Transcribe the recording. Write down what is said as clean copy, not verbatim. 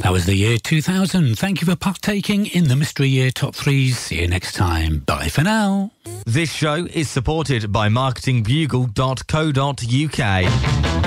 That was the year 2000. Thank you for partaking in the Mystery Year Top 3s. See you next time. Bye for now. This show is supported by marketingbugle.co.uk.